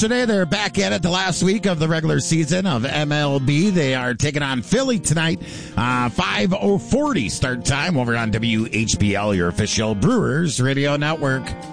Today, they're back at it the last week of the regular season of MLB. They are taking on Philly tonight, 5:40 start time over on WHBL, your official Brewers radio network.